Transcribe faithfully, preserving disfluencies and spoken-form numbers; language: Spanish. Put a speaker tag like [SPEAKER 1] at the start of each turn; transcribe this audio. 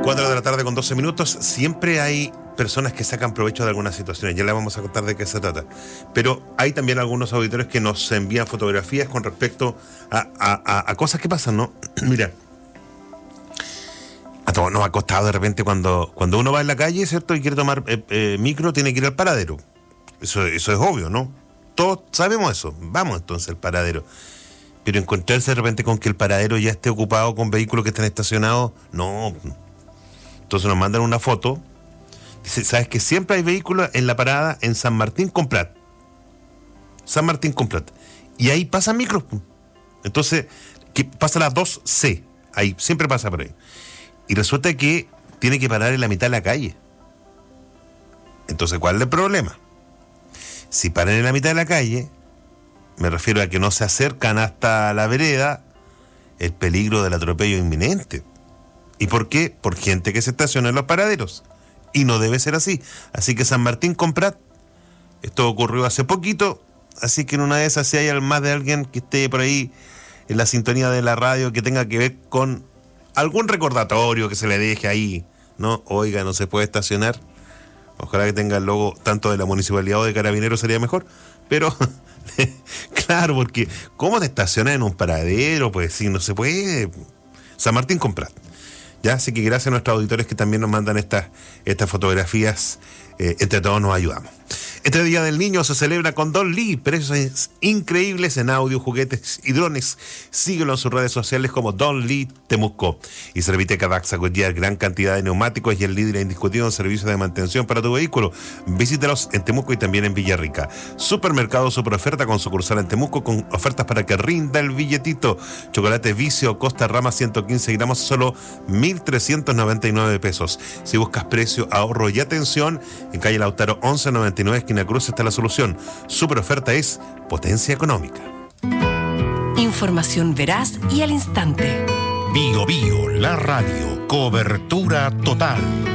[SPEAKER 1] cuatro de la tarde con doce minutos. Siempre hay personas que sacan provecho de algunas situaciones. Ya les vamos a contar de qué se trata. Pero hay también algunos auditores que nos envían fotografías con respecto a, a, a, a cosas que pasan, ¿no? Mira, a todos nos ha costado de repente cuando, cuando uno va en la calle, ¿cierto? Y quiere tomar eh, eh, micro, tiene que ir al paradero. Eso, eso es obvio, ¿no? Todos sabemos eso. Vamos entonces al paradero. Pero encontrarse de repente con que el paradero ya esté ocupado con vehículos que estén estacionados, no. Entonces nos mandan una foto. Dice, ¿sabes que siempre hay vehículos en la parada en San Martín con Prat? San Martín con Prat. Y ahí pasan micros. Entonces, que pasa la dos C. Ahí, siempre pasa por ahí. Y resulta que tiene que parar en la mitad de la calle. Entonces, ¿cuál es el problema? Si paran en la mitad de la calle, me refiero a que no se acercan hasta la vereda, el peligro del atropello inminente. ¿Y por qué? Por gente que se estaciona en los paraderos. Y no debe ser así. Así que San Martín con Prat, esto ocurrió hace poquito, así que en una de esas, si hay más de alguien que esté por ahí en la sintonía de la radio que tenga que ver con algún recordatorio que se le deje ahí, ¿no? Oiga, no se puede estacionar. Ojalá que tenga el logo tanto de la municipalidad o de Carabineros, sería mejor. Pero, claro, porque ¿cómo te estacionas en un paradero? Pues sí, no se puede. San Martín con Prat. Ya, así que gracias a nuestros auditores que también nos mandan estas, estas fotografías. Eh, entre todos nos ayudamos. Este Día del Niño se celebra con Don Lee, precios increíbles en audio, juguetes y drones. Síguelo en sus redes sociales como Don Lee Temuco. Y Serviteca Daxa Goodyear, gran cantidad de neumáticos y el líder indiscutido en servicios de mantención para tu vehículo. Visítalos en Temuco y también en Villarrica. Supermercado Super Oferta con sucursal en Temuco con ofertas para que rinda el billetito. Chocolate Vicio Costa Rama ciento quince gramos, solo mil trescientos noventa y nueve pesos. Si buscas precio, ahorro y atención, en calle Lautaro once noventa y nueve, esquina Cruz, está la solución. Super Oferta es potencia económica.
[SPEAKER 2] Información veraz y al instante.
[SPEAKER 3] Bio Bio, la radio. Cobertura total.